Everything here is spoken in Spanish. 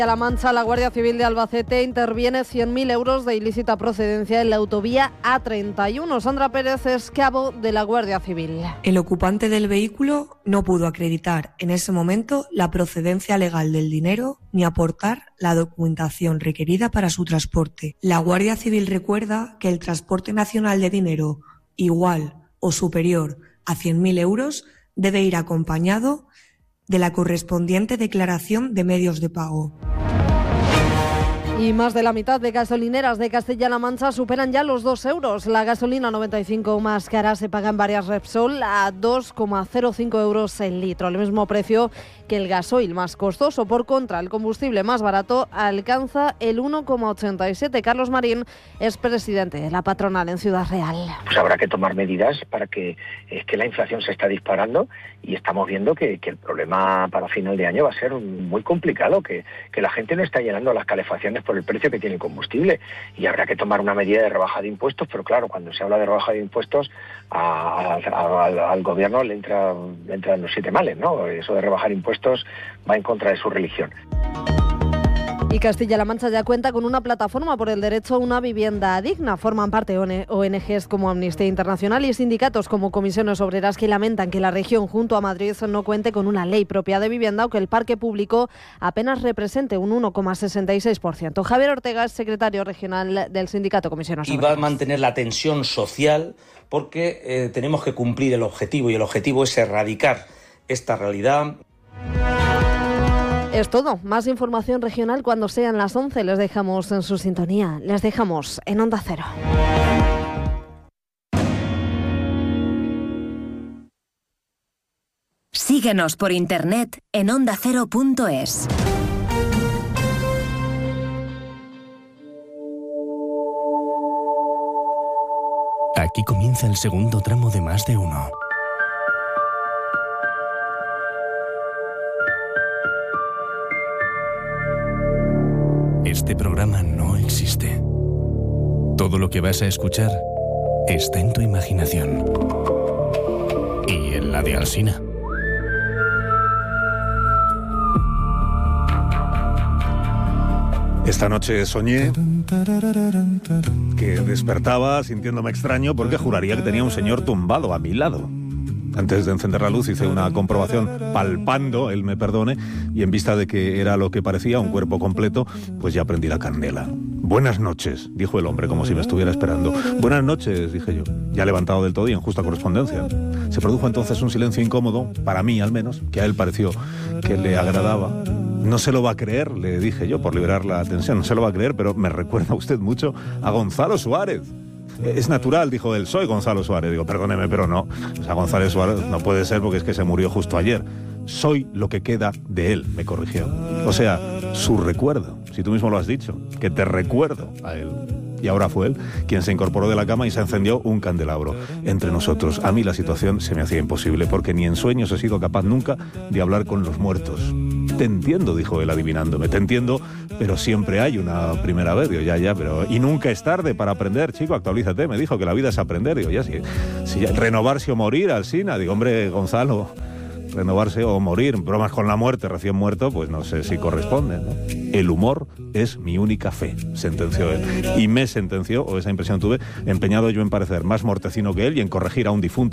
A La Mancha, la Guardia Civil de Albacete interviene 100.000 euros de ilícita procedencia en la autovía A31. Sandra Pérez es cabo de la Guardia Civil. El ocupante del vehículo no pudo acreditar en ese momento la procedencia legal del dinero ni aportar la documentación requerida para su transporte. La Guardia Civil recuerda que el transporte nacional de dinero igual o superior a 100.000 euros debe ir acompañado de la correspondiente declaración de medios de pago. Y más de la mitad de gasolineras de Castilla-La Mancha superan ya los 2 euros. La gasolina 95 más cara se paga en varias Repsol a 2,05 euros el litro, el mismo precio que el gasoil más costoso. Por contra, el combustible más barato alcanza el 1,87. Carlos Marín es presidente de la patronal en Ciudad Real. Pues habrá que tomar medidas para que la inflación se está disparando y estamos viendo que el problema para final de año va a ser muy complicado, que la gente no está llenando las calefacciones por el precio que tiene el combustible y habrá que tomar una medida de rebaja de impuestos, pero claro, cuando se habla de rebaja de impuestos al gobierno le entran los 7 males, ¿no? Eso de rebajar impuestos va en contra de su religión. Y Castilla-La Mancha ya cuenta con una plataforma por el derecho a una vivienda digna. Forman parte ONGs como Amnistía Internacional y sindicatos como Comisiones Obreras que lamentan que la región junto a Madrid no cuente con una ley propia de vivienda o que el parque público apenas represente un 1,66%. Javier Ortega es secretario regional del sindicato Comisiones Obreras. Y va a mantener la tensión social porque tenemos que cumplir el objetivo y el objetivo es erradicar esta realidad. Es todo. Más información regional cuando sean las 11. Les dejamos en su sintonía. Les dejamos en Onda Cero. Síguenos por internet en ondacero.es. Aquí comienza el segundo tramo de Más de Uno. Este programa no existe. Todo lo que vas a escuchar está en tu imaginación. Y en la de Alsina. Esta noche soñé que despertaba sintiéndome extraño porque juraría que tenía un señor tumbado a mi lado. Antes de encender la luz hice una comprobación palpando, él me perdone, y en vista de que era lo que parecía, un cuerpo completo, pues ya prendí la candela. Buenas noches, dijo el hombre, como si me estuviera esperando. Buenas noches, dije yo, ya levantado del todo y en justa correspondencia. Se produjo entonces un silencio incómodo, para mí al menos, que a él pareció que le agradaba. No se lo va a creer, le dije yo, por liberar la tensión, no se lo va a creer, pero me recuerda usted mucho a Gonzalo Suárez. Es natural, dijo él, soy Gonzalo Suárez. Digo, perdóneme, pero no. O sea, González Suárez no puede ser porque es que se murió justo ayer. Soy lo que queda de él, me corrigió. O sea, su recuerdo, si tú mismo lo has dicho, que te recuerdo a él. Y ahora fue él quien se incorporó de la cama y se encendió un candelabro entre nosotros. A mí la situación se me hacía imposible porque ni en sueños he sido capaz nunca de hablar con los muertos. Te entiendo, dijo él adivinándome, te entiendo, pero siempre hay una primera vez. Digo, ya, pero... Y nunca es tarde para aprender, chico, actualízate. Me dijo que la vida es aprender. Digo, ya, si ya, renovarse o morir, Alsina. Digo, hombre, Gonzalo, renovarse o morir, bromas con la muerte, recién muerto, pues no sé si corresponde, ¿no? El humor es mi única fe, sentenció él. Y me sentenció, o esa impresión tuve, empeñado yo en parecer más mortecino que él y en corregir a un difunto